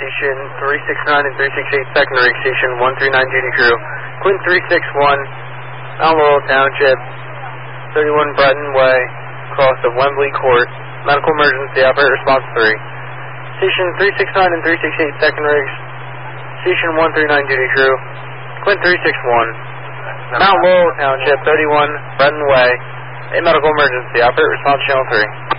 Station 369 and 368 secondary, Station 139 duty crew. Quinn 361, Mount Laurel Township, 31 Breton Way, across of Wembley Court. Medical emergency, operator response 3. Station 369 and 368 secondary, Station 139 duty crew. Quinn 361, Mount Laurel Township, 31 Breton Way. A medical emergency, operator response channel 3.